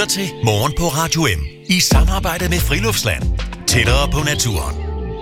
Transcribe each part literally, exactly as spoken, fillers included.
lytter til Morgen på Radio M i samarbejde med Friluftsland. Tættere på naturen.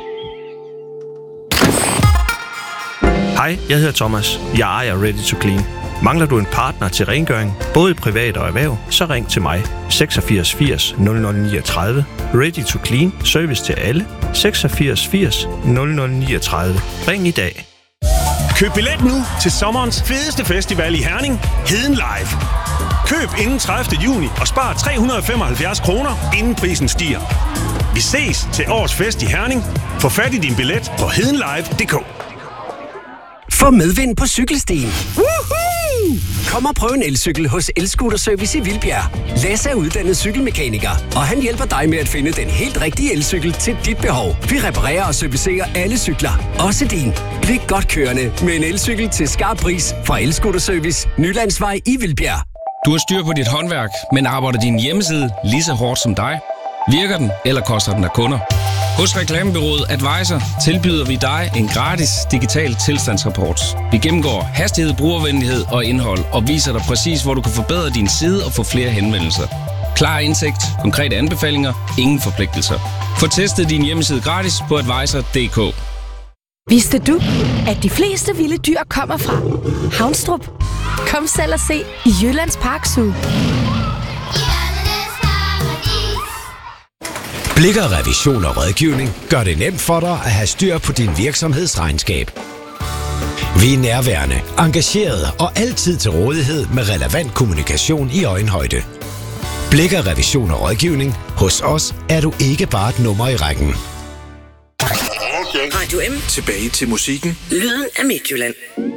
Hej, jeg hedder Thomas. Jeg ejer Ready to Clean. Mangler du en partner til rengøring, både privat og erhverv, så ring til mig. seksogfirs firs nul nul niogtredive. Ready to Clean. Service til alle. seksogfirs firs nul nul niogtredive. Ring i dag. Køb billet nu til sommerens fedeste festival i Herning, Heden Live. Køb inden tredivte juni og spar tre hundrede og femoghalvfjerds kroner, inden prisen stiger. Vi ses til årets fest i Herning. Få fat i din billet på hedenlive punktum d k. Få medvind på cykelstien. Woohoo! Kom og prøv en elcykel hos El-Scooter Service i Vildbjerg. Lasse er uddannet cykelmekaniker, og han hjælper dig med at finde den helt rigtige elcykel til dit behov. Vi reparerer og servicerer alle cykler, også din. Bliv godt kørende med en elcykel til skarp pris fra El-Scooter Service, Nylandsvej i Vildbjerg. Du har styr på dit håndværk, men arbejder din hjemmeside lige så hårdt som dig? Virker den, eller koster den af kunder? Hos Reklamebureauet Advisor tilbyder vi dig en gratis digital tilstandsrapport. Vi gennemgår hastighed, brugervenlighed og indhold og viser dig præcis, hvor du kan forbedre din side og få flere henvendelser. Klar indsigt, konkrete anbefalinger, ingen forpligtelser. Få testet din hjemmeside gratis på advisor punktum d k. Vidste du, at de fleste vilde dyr kommer fra Havnstrup? Kom selv og se i Jyllands Park Zoo. Blikker Revision og Rådgivning gør det nemt for dig at have styr på din virksomhedsregnskab. Vi er nærværende, engagerede og altid til rådighed med relevant kommunikation i øjenhøjde. Blikker Revision og Rådgivning. Hos os er du ikke bare et nummer i rækken. Radio M. Tilbage til musikken. Lyden af Midtjylland.